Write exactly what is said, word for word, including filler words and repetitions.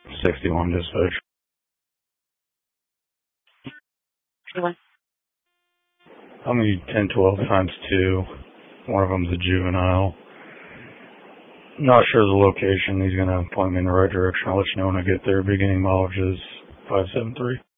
sixty-one dispatch. I'll need ten twelve times two. One of them's a juvenile. Not sure the location. He's going to point me in the right direction. I'll let you know when I get there. Beginning mileage is five seven three.